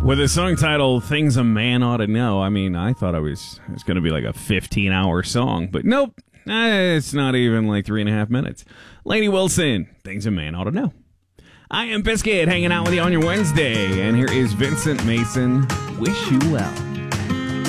With a song titled Things a Man Ought to Know. I mean, I thought it was going to be like a 15-hour song, but nope. It's not even like 3.5 minutes. Lainey Wilson, Things a Man Ought to Know. I am Biscuit, hanging out with you on your Wednesday, and here is Vincent Mason, Wish You Well.